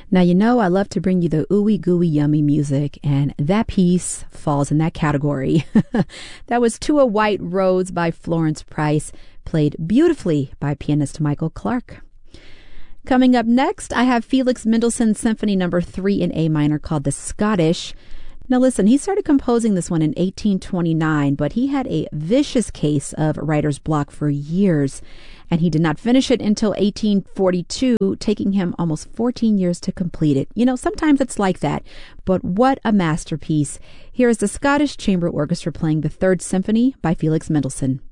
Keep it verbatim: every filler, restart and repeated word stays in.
Now, you know, I love to bring you the ooey gooey yummy music, and that piece falls in that category. That was To a White Rose by Florence Price, played beautifully by pianist Michael Clark. Coming up next, I have Felix Mendelssohn's Symphony Number three in A minor called The Scottish. Now listen, he started composing this one in eighteen twenty-nine, but he had a vicious case of writer's block for years, and he did not finish it until eighteen forty-two, taking him almost fourteen years to complete it. You know, sometimes it's like that, but what a masterpiece. Here is the Scottish Chamber Orchestra playing the Third Symphony by Felix Mendelssohn.